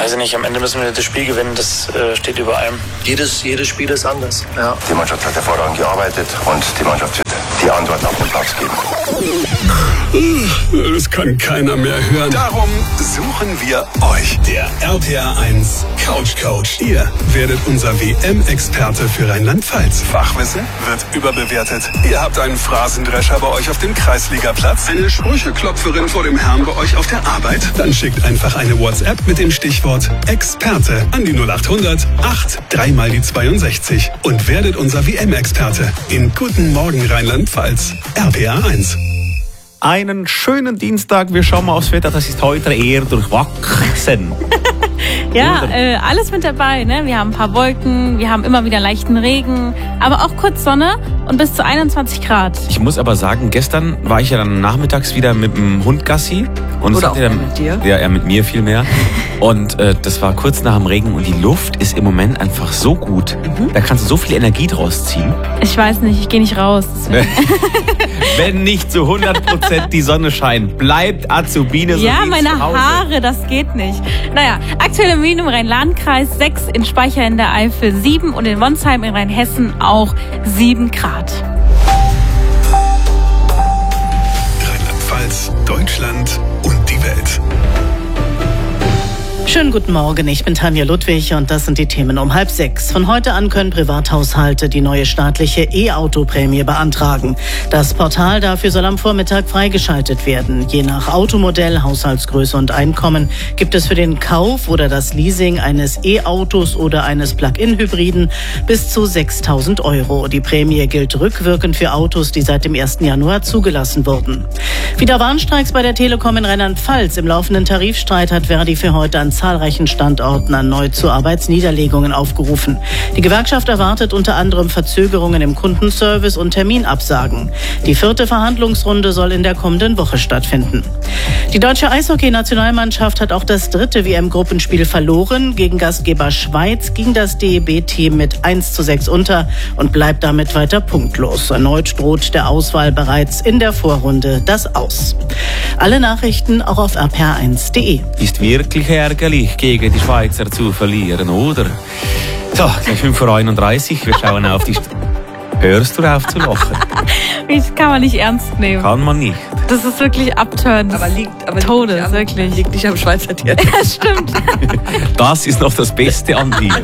Weiß ich nicht, am Ende müssen wir das Spiel gewinnen, das steht über allem. Jedes Spiel ist anders. Ja. Die Mannschaft hat hervorragend gearbeitet und die Mannschaft wird die Antworten auf den Platz geben. Das kann keiner mehr hören. Darum suchen wir euch. Der RPR1 Couch Coach. Ihr werdet unser WM-Experte für Rheinland-Pfalz. Fachwissen wird überbewertet. Ihr habt einen Phrasendrescher bei euch auf dem Kreisligaplatz. Eine Sprücheklopferin vor dem Herrn bei euch auf der Arbeit. Dann schickt einfach eine WhatsApp mit dem Stichwort Experte an die 0800 83 mal die 62 und werdet unser WM-Experte in Guten Morgen Rheinland-Pfalz. RPR1. Einen schönen Dienstag. Wir schauen mal aufs Wetter. Das ist heute eher durchwachsen. Ja, alles mit dabei. Ne? Wir haben ein paar Wolken, wir haben immer wieder leichten Regen, aber auch kurz Sonne und bis zu 21 Grad. Ich muss aber sagen, gestern war ich ja dann nachmittags wieder mit dem Hund Gassi. Und oder auch mit dir? Ja, er mit mir viel mehr. Und das war kurz nach dem Regen und die Luft ist im Moment einfach so gut. Da kannst du so viel Energie draus ziehen. Ich weiß nicht, ich gehe nicht raus. Wenn nicht zu 100% die Sonne scheint, bleibt Azubine so ja, wie meine zu Hause. Haare, das geht nicht. Naja, aktuell im Wien im Rhein-Lahn-Kreis 6, in Speicher in der Eifel 7 und in Wonsheim in Rheinhessen auch 7 Grad. Rheinland-Pfalz, Deutschland und die Welt. Schönen guten Morgen, ich bin Tanja Ludwig und das sind die Themen um 5:30. Von heute an können Privathaushalte die neue staatliche E-Auto-Prämie beantragen. Das Portal dafür soll am Vormittag freigeschaltet werden. Je nach Automodell, Haushaltsgröße und Einkommen gibt es für den Kauf oder das Leasing eines E-Autos oder eines Plug-in-Hybriden bis zu 6.000 €. Die Prämie gilt rückwirkend für Autos, die seit dem 1. Januar zugelassen wurden. Wieder Warnstreiks bei der Telekom in Rheinland-Pfalz. Im laufenden Tarifstreit hat Verdi für heute an zahlreichen Standorten erneut zu Arbeitsniederlegungen aufgerufen. Die Gewerkschaft erwartet unter anderem Verzögerungen im Kundenservice und Terminabsagen. Die 4. Verhandlungsrunde soll in der kommenden Woche stattfinden. Die deutsche Eishockey-Nationalmannschaft hat auch das 3. WM-Gruppenspiel verloren. Gegen Gastgeber Schweiz ging das DEB-Team mit 1:6 unter und bleibt damit weiter punktlos. Erneut droht der Auswahl bereits in der Vorrunde das Aus. Alle Nachrichten auch auf rpr1.de. Ist wirklich ärgerlich, gegen die Schweizer zu verlieren, oder? So, gleich 5:31 Uhr. Wir schauen auf die... Hörst du auf zu lachen? Das kann man nicht ernst nehmen. Kann man nicht. Das ist wirklich abturnt. Aber liegt wirklich. Liegt nicht am Schweizer Dialekt. Ja, stimmt. Das ist noch das Beste an dir.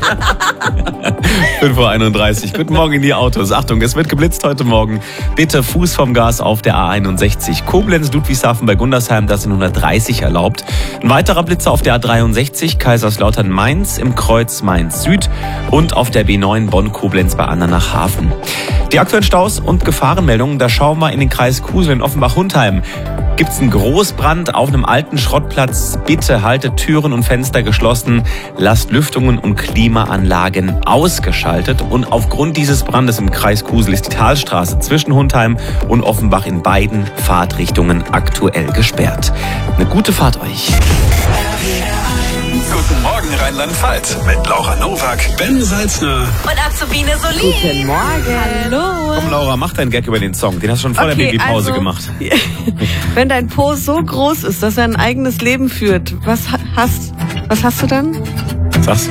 5:31 Uhr. Guten Morgen in die Autos. Achtung, es wird geblitzt heute Morgen. Bitte Fuß vom Gas auf der A61. Koblenz, Ludwigshafen bei Gundersheim, das sind 130 erlaubt. Ein weiterer Blitzer auf der A63, Kaiserslautern Mainz im Kreuz Mainz Süd und auf der B9 Bonn-Koblenz bei Andernach-Hafen. Die aktuellen Staus und Gefahrenmeldungen, da schauen wir in den Kreis Kusel in Offenbach-Hundheim. Gibt es einen Großbrand auf einem alten Schrottplatz? Bitte haltet Türen und Fenster geschlossen, lasst Lüftungen und Klimaanlagen ausgeschaltet. Und aufgrund dieses Brandes im Kreis Kusel ist die Talstraße zwischen Hundheim und Offenbach in beiden Fahrtrichtungen aktuell gesperrt. Eine gute Fahrt euch. Guten Morgen Rheinland-Pfalz mit Laura Nowak, Ben Salzner Und Azubine Solin. Guten Morgen. Hallo. Komm Laura, mach deinen Gag über den Song. Den hast du schon vor der Babypause gemacht. Wenn dein Po so groß ist, dass er ein eigenes Leben führt, was hast du dann? Sag's.